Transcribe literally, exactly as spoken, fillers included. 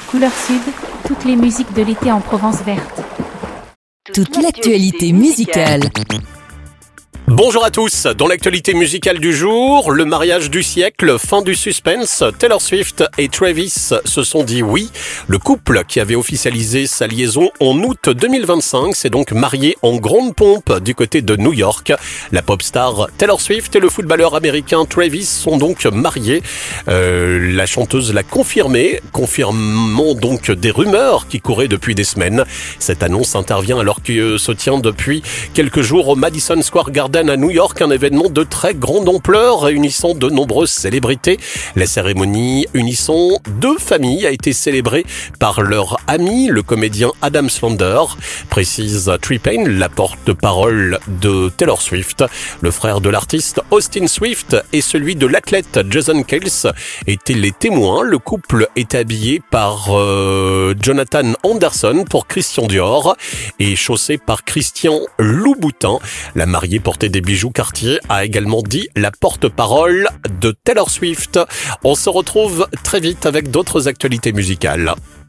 Couleur Sud, toutes les musiques de l'été en Provence verte. Toute l'actualité musicale. Bonjour à tous, dans l'actualité musicale du jour, le mariage du siècle, fin du suspense, Taylor Swift et Travis se sont dit oui. Le couple qui avait officialisé sa liaison en août deux mille vingt-cinq s'est donc marié en grande pompe du côté de New York. La pop star Taylor Swift et le footballeur américain Travis sont donc mariés. Euh, la chanteuse l'a confirmé, confirmant donc des rumeurs qui couraient depuis des semaines. Cette annonce intervient alors que se tient depuis quelques jours au Madison Square Garden à New York, un événement de très grande ampleur réunissant de nombreuses célébrités. La cérémonie unissant deux familles a été célébrée par leur ami, le comédien Adam Sandler, précise T-Pain, la porte-parole de Taylor Swift. Le frère de l'artiste Austin Swift et celui de l'athlète Jason Kales étaient les témoins. Le couple est habillé par euh, Jonathan Anderson pour Christian Dior et chaussé par Christian Louboutin. La mariée portait des bijoux Cartier, a également dit la porte-parole de Taylor Swift. On se retrouve très vite avec d'autres actualités musicales.